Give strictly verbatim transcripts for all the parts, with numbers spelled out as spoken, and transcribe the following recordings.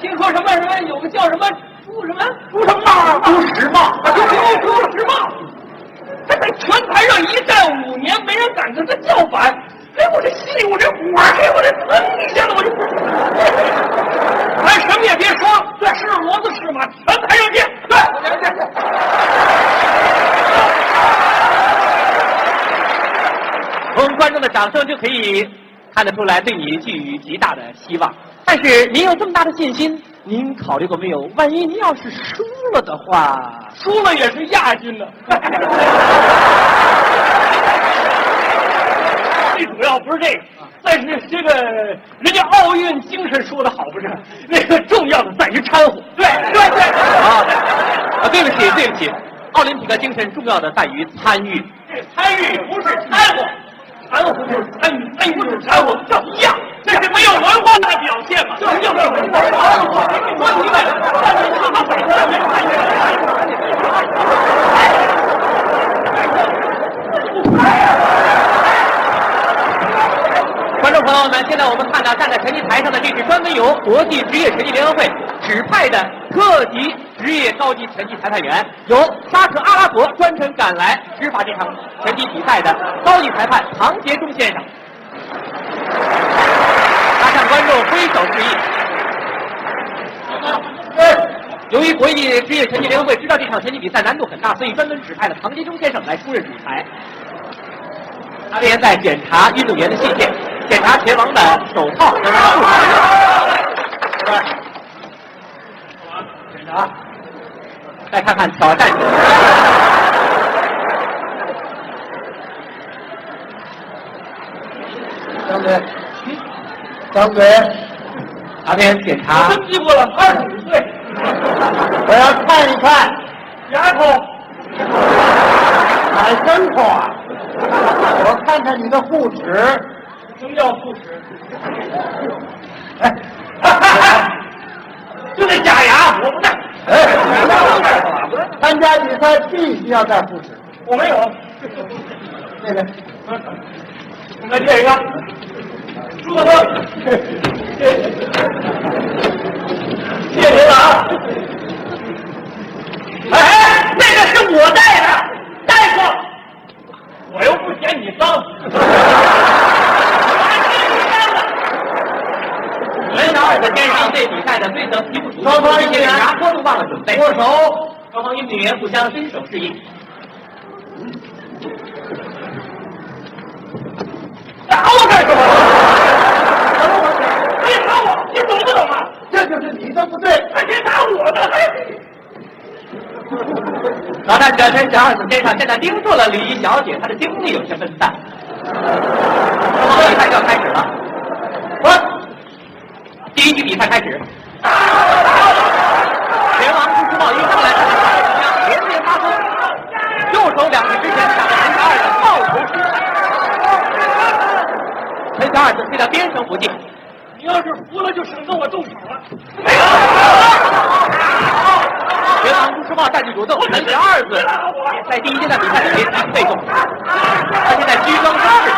听说什么什么有个叫什么朱什么朱什么茂？朱时茂， 朱朱时茂，他在拳台上一站五年，没人敢跟他叫板。哎，我这心里我这火，哎，我这噌一下子我就，咱什么也别说，这是骡子是马，拳台上见。对，对对对。 从观众的掌声就可以看得出来，对你寄予极大的希望。但是您有这么大的信心，您考虑过没有？万一您要是输了的话， 输了也是亚军呢。最主要不是这个，但是这个人家奥运精神说的好不是？那个重要的在于掺和。对对对。 啊啊，对不起对不起，奥林匹克精神重要的在于参与。 这参与不是掺和。掺和就是参与，参与不是掺和，这一样，这是没有文化的表现嘛？这就是没有文化。说你观众朋友们，现在我们看到站在拳击台上的，这是专门由国际职业拳击联合会指派的特级职业高级拳击裁判员，由沙特阿拉伯专程赶来执法这场拳击比赛的高级裁判唐杰忠先生。他向观众挥手致意。由于国际职业拳击联合会知道这场拳击比赛难度很大，所以专门指派了唐杰忠先生来出任主裁。他这边在检查运动员的器械，检查拳王的手套和护具。检查，再看看挑战者。 张嘴，张嘴。 他边检查。 登记过了，二十五岁。 我要看一看牙口， 哪针口啊？我看看你的护齿。 什么叫护齿？ 哎， 就那假牙，我不戴。 哎，参加比赛必须要戴护齿。 我没有。 那个， 来这个，朱大哥，谢谢您了啊。哎，那个是我戴的，戴过，我又不嫌你脏。 文小二的先生对比赛的规则极不熟悉， 双方运动员牙托都忘了准备。 握手， 双方运动员互相伸手示意。 打我干什么？别打我！你懂不懂啊？ 这就是你的不对。 还别打我呢！ 老战者陈小二子先生现在盯住了李小姐，她的精力有些分散。双方比赛就要开始了。我，第一局比赛开始。拳王朱时茂一上来就连连发功，右手两指之前打了陈小二的爆头失败。陈小二子推到边绳附近。 你要是服了，就省得我动手了。 拳王朱时茂占据主动，陈小二子在第一阶段比赛里面被动，他现在居中之势。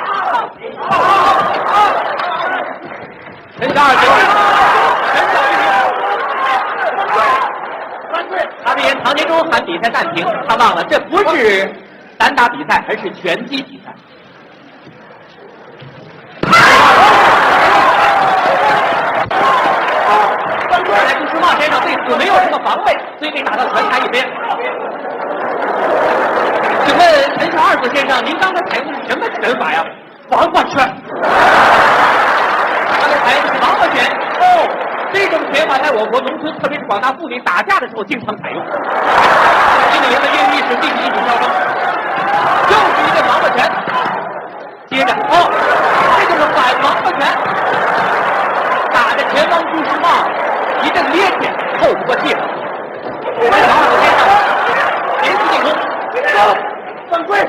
陈小二子，陈小二他边唐杰忠喊比赛暂停，他忘了这不是单打比赛，而是拳击比赛。看来朱时茂先生对此没有什么防备，所以被打到拳台一边。请问陈小二子先生，您刚才采用的是什么拳法呀？ 王八拳。 刚才采用的是王八拳。哦，这种拳法在我国农村，特别是广大妇女打架的时候经常采用。运动员的业余意识进行一种交锋，又是一个王八拳。接着，哦，这就是反王八拳，打着拳王朱时茂一阵趔趄，透不过气来。陈小二子先生连续进攻， 犯规。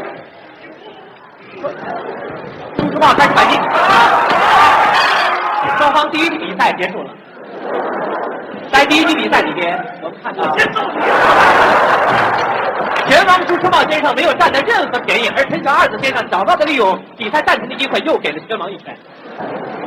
朱时茂开始反击。双方第一局比赛结束了。在第一局比赛里边，我们看到拳王朱时茂先生没有占得任何便宜，而陈小二子先生找到的利用比赛暂停的机会，又给了拳王一拳。